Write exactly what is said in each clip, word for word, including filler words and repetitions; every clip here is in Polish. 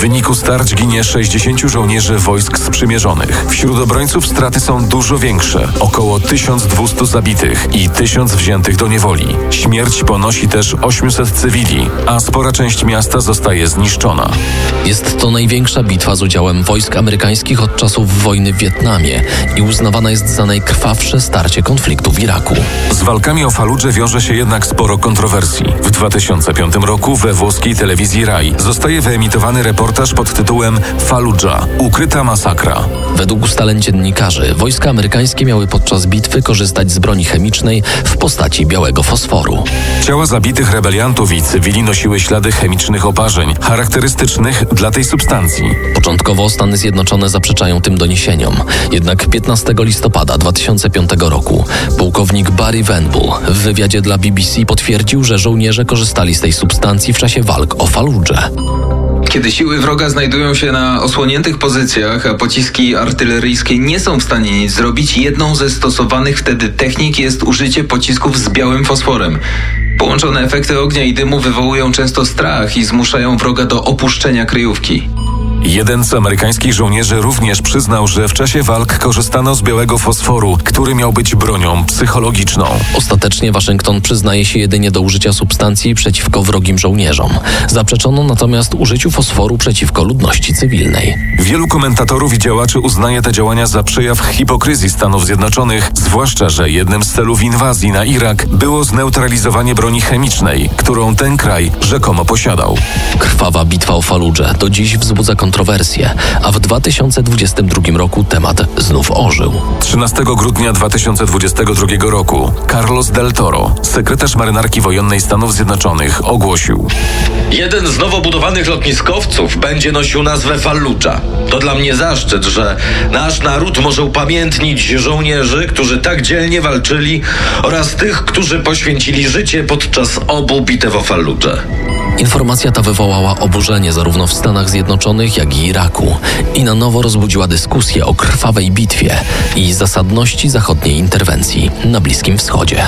wyniku starć ginie sześćdziesięciu żołnierzy wojsk sprzymierzonych. Wśród obrońców straty są dużo większe. Około tysiąc dwieście zabitych i tysiąc wziętych do niewoli. Śmierć ponosi też osiemset cywili, a spora część miasta zostaje zniszczona. Jest to największa bitwa z udziałem wojsk amerykańskich od czasów wojny w Wietnamie i uznawana jest za najkrwawsze starcie konfliktu w Iraku. Z walkami o Faludżę wiąże się jednak sporo kontrowersji. W dwa tysiące piątym roku we włoskiej telewizji Rai zostaje wyemitowany reportaż pod tytułem Faludża – ukryta masakra. Według ustaleń dziennikarzy wojska amerykańskie miały podczas bitwy korzystać z broni chemicznej w postaci białego fosforu. Ciała zabitych rebeliantów i cywili nosiły ślady chemicznych oparzeń, charakterystycznych dla tej substancji. Początkowo Stany Zjednoczone zaprzeczają tym doniesieniom. Jednak piętnastego listopada dwa tysiące piątego roku pułkownik Barry Van Bull w wywiadzie dla B B C potwierdził, że żołnierze korzystali z tej substancji w czasie walk o Faludżę. Kiedy siły wroga znajdują się na osłoniętych pozycjach, a pociski artyleryjskie nie są w stanie nic zrobić, jedną ze stosowanych wtedy technik jest użycie pocisków z białym fosforem. Połączone efekty ognia i dymu wywołują często strach i zmuszają wroga do opuszczenia kryjówki. Jeden z amerykańskich żołnierzy również przyznał, że w czasie walk korzystano z białego fosforu, który miał być bronią psychologiczną. Ostatecznie Waszyngton przyznaje się jedynie do użycia substancji przeciwko wrogim żołnierzom. Zaprzeczono natomiast użyciu fosforu przeciwko ludności cywilnej. Wielu komentatorów i działaczy uznaje te działania za przejaw hipokryzji Stanów Zjednoczonych, zwłaszcza że jednym z celów inwazji na Irak było zneutralizowanie broni chemicznej, którą ten kraj rzekomo posiadał. Krwawa bitwa o Faludżę do dziś wzbudza kontrowersje, a w dwa tysiące dwudziestym drugim roku temat znów ożył. trzynastego grudnia dwa tysiące dwudziestego drugiego roku Carlos del Toro, sekretarz marynarki wojennej Stanów Zjednoczonych, ogłosił: Jeden z nowo budowanych lotniskowców będzie nosił nazwę Falludża. To dla mnie zaszczyt, że nasz naród może upamiętnić żołnierzy, którzy tak dzielnie walczyli, oraz tych, którzy poświęcili życie podczas obu bitew o Falludżę. Informacja ta wywołała oburzenie zarówno w Stanach Zjednoczonych, jak i Iraku i na nowo rozbudziła dyskusję o krwawej bitwie i zasadności zachodniej interwencji na Bliskim Wschodzie.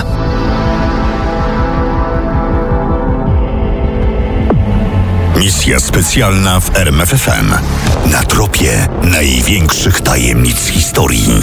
Misja specjalna w R M F F M. Na tropie największych tajemnic historii.